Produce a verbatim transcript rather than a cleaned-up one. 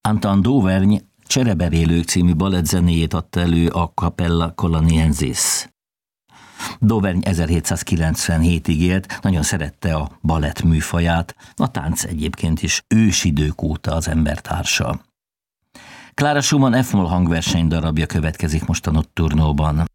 Anton Dauvergne Csereberélők című balettzenéjét adta elő a Capella Coloniensis. Dauvergne ezerhétszázkilencvenhétig élt, nagyon szerette a balett műfaját, a tánc egyébként is ősidők óta az embertársa. Clara Schumann F-moll hangverseny darabja következik most a Nocturnóban.